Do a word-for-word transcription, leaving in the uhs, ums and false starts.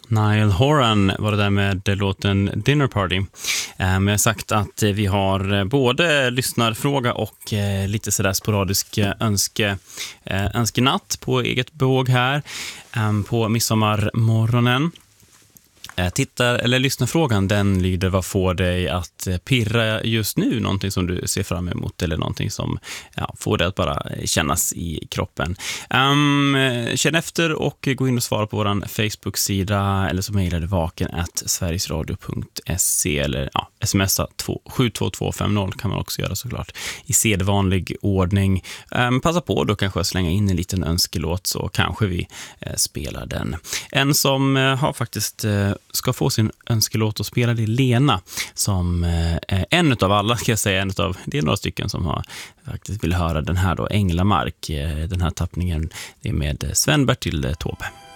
Niall Horan var det där med låten Dinner Party. Men jag har sagt att vi har både lyssnarfråga och lite sådär sporadisk önske, önskenatt på eget bevåg här på midsommarmorgonen. Tittar eller lyssnarfrågan, den lyder: vad får dig att pirra just nu? Någonting som du ser fram emot eller någonting som ja, får dig att bara kännas i kroppen. Um, känn efter och gå in och svara på vår Facebook-sida eller så mejlar du vaken at sverigesradio punkt se eller ja, smsa sju två två fem noll kan man också göra såklart i sedvanlig ordning. Um, passa på då kanske att slänga in en liten önskelåt så kanske vi eh, spelar den. En som eh, har faktiskt eh, ska få sin önskelåt och spela det Lena som eh, en utav alla ska jag säga, en utav, det är några stycken som har faktiskt vill höra den här då, Änglamark, eh, den här tappningen, det är med Sven Bertil Tåbe.